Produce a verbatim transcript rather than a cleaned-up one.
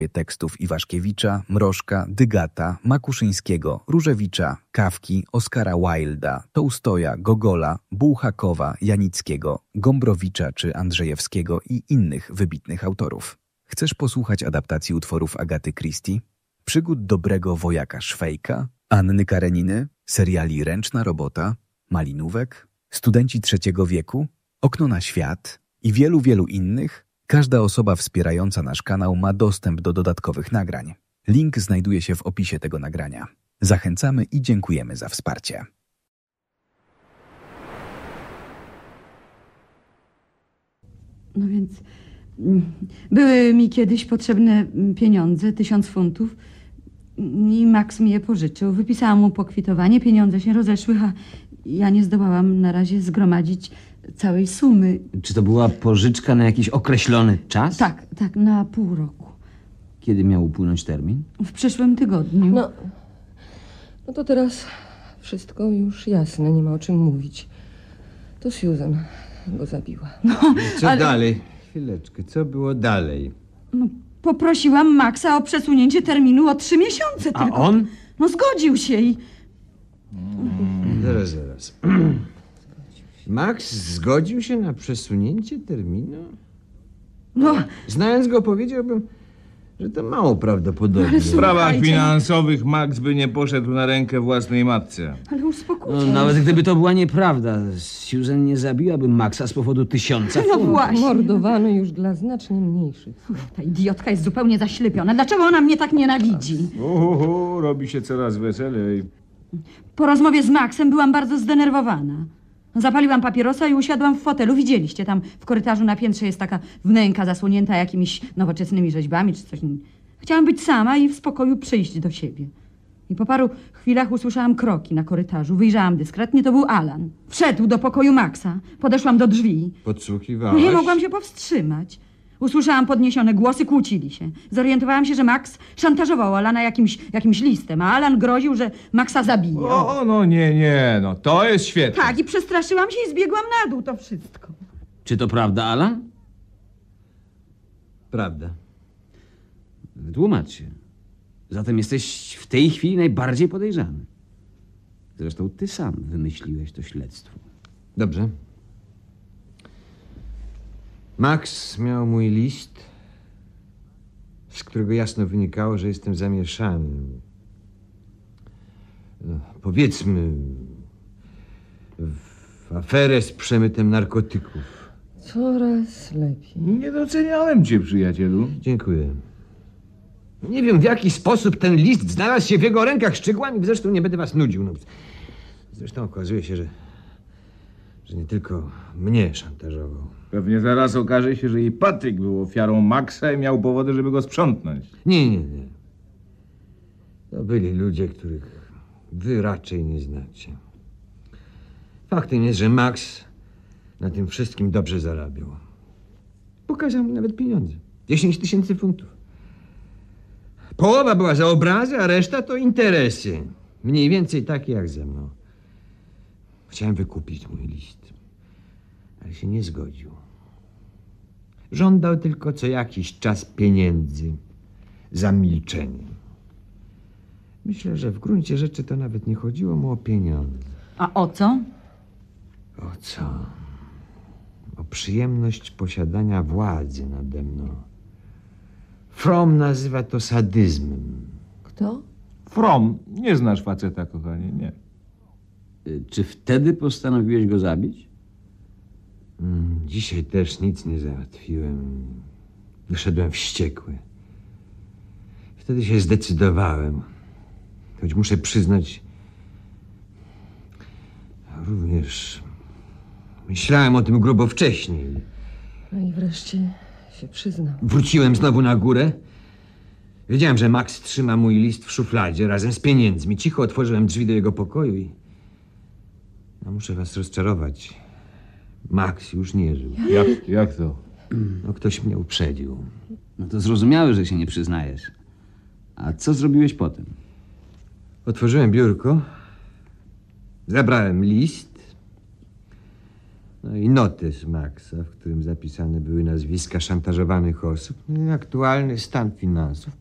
tekstów Iwaszkiewicza, Mrożka, Dygata, Makuszyńskiego, Różewicza, Kawki, Oskara Wilda, Tołstoja, Gogola, Bułhakowa, Janickiego, Gombrowicza czy Andrzejewskiego i innych wybitnych autorów. Chcesz posłuchać adaptacji utworów Agaty Christie, przygód dobrego wojaka Szwejka, Anny Kareniny, seriali Ręczna robota, Malinówek, Studenci trzeciego wieku, Okno na świat i wielu, wielu innych? Każda osoba wspierająca nasz kanał ma dostęp do dodatkowych nagrań. Link znajduje się w opisie tego nagrania. Zachęcamy i dziękujemy za wsparcie. No więc były mi kiedyś potrzebne pieniądze, tysiąc funtów i Max mi je pożyczył. Wypisałam mu pokwitowanie, pieniądze się rozeszły, a ja nie zdołałam na razie zgromadzić całej sumy. Czy to była pożyczka na jakiś określony czas? Tak, tak, na pół roku. Kiedy miał upłynąć termin? W przyszłym tygodniu. No, no to teraz wszystko już jasne, nie ma o czym mówić. To Susan go zabiła. No, Co ale... dalej? Chwileczkę, co było dalej? No, poprosiłam Maxa o przesunięcie terminu o trzy miesiące A tylko. on? No zgodził się i... Hmm, zaraz, zaraz. Max zgodził się na przesunięcie terminu? No, Znając go, powiedziałbym, że to mało prawdopodobne. Ale W sprawach Słuchajcie, finansowych Max by nie poszedł na rękę własnej matce. ale uspokójcie No, się. nawet gdyby to była nieprawda, Susan nie zabiłaby Maxa z powodu tysiąca No funtów. właśnie. Mordowany już dla znacznie mniejszych. Ta idiotka jest zupełnie zaślepiona. Dlaczego ona mnie tak nienawidzi? Uhu, robi się coraz weselej. Po rozmowie z Maxem byłam bardzo zdenerwowana. Zapaliłam papierosa i usiadłam w fotelu. Widzieliście, tam w korytarzu na piętrze jest taka wnęka zasłonięta jakimiś nowoczesnymi rzeźbami czy coś. Chciałam być sama i w spokoju przyjść do siebie. I po paru chwilach usłyszałam kroki na korytarzu. Wyjrzałam dyskretnie, to był Alan. Wszedł do pokoju Maxa. Podeszłam do drzwi. Podsłuchiwałaś? Nie mogłam się powstrzymać. Usłyszałam podniesione głosy, kłócili się. Zorientowałam się, że Max szantażował Alana jakimś, jakimś listem, a Alan groził, że Maxa zabije. O, no nie, nie, no to jest świetne. Tak, i przestraszyłam się i zbiegłam na dół, to wszystko. Czy to prawda, Alan? Prawda. Wytłumacz się. Zatem jesteś w tej chwili najbardziej podejrzany. Zresztą ty sam wymyśliłeś to śledztwo. Dobrze. Max miał mój list, z którego jasno wynikało, że jestem zamieszany. No, powiedzmy, w aferę z przemytem narkotyków. Coraz lepiej. Nie doceniałem cię, przyjacielu. Dziękuję. Nie wiem, w jaki sposób ten list znalazł się w jego rękach. Szczegółami zresztą nie będę was nudził. No, zresztą okazuje się, że, że nie tylko mnie szantażował. Pewnie zaraz okaże się, że i Patryk był ofiarą Maxa i miał powody, żeby go sprzątnąć. Nie, nie, nie. To byli ludzie, których wy raczej nie znacie. Faktem jest, że Max na tym wszystkim dobrze zarabiał. Pokazał mi nawet pieniądze. dziesięć tysięcy funtów. Połowa była za obrazy, a reszta to interesy. Mniej więcej takie jak ze mną. Chciałem wykupić mój list, ale się nie zgodził. Żądał tylko co jakiś czas pieniędzy za milczenie. Myślę, że w gruncie rzeczy to nawet nie chodziło mu o pieniądze. A o co? O co? O przyjemność posiadania władzy nade mną. Fromm nazywa to sadyzmem. Kto? From, nie znasz faceta, kochanie, nie. Y, Czy wtedy postanowiłeś go zabić? Mm, Dzisiaj też nic nie załatwiłem. Wyszedłem wściekły. Wtedy się zdecydowałem. Choć muszę przyznać, również myślałem o tym grubo wcześniej. No i wreszcie się przyznał. Wróciłem znowu na górę. Wiedziałem, że Max trzyma mój list w szufladzie razem z pieniędzmi. Cicho otworzyłem drzwi do jego pokoju i... No, muszę was rozczarować. Max już nie żył. Jak, jak to? No, ktoś mnie uprzedził. No to zrozumiałe, że się nie przyznajesz. A co zrobiłeś potem? Otworzyłem biurko, zabrałem list No i notes Maxa, w którym zapisane były nazwiska szantażowanych osób, no i aktualny stan finansów